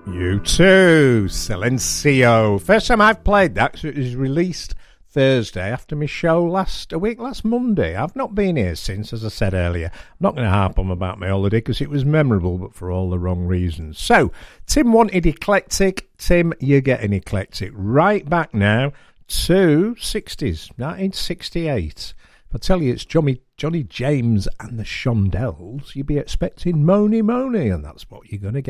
U2, Silencio. First time I've played that, so it was released Thursday after my show last Monday. I've not been here since, as I said earlier. I'm not going to harp on about my holiday because it was memorable, but for all the wrong reasons. So, Tim wanted eclectic. Tim, you're getting eclectic. Right back now to 60s, 1968. If I tell you it's Johnny James and the Shondells, you'd be expecting Mony Mony, and that's what you're going to get.